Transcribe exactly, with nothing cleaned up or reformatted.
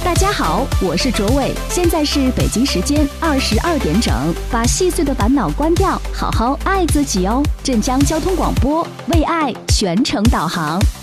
大家好，我是卓伟，现在是北京时间二十二点整，把细碎的烦恼关掉，好好爱自己哦。镇江交通广播，为爱全程导航。